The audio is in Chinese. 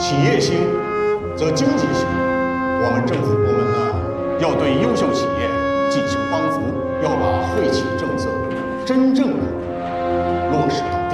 企业兴，则经济兴。我们政府部门呢，要对优秀企业进行帮扶，要把惠企政策真正的落实到。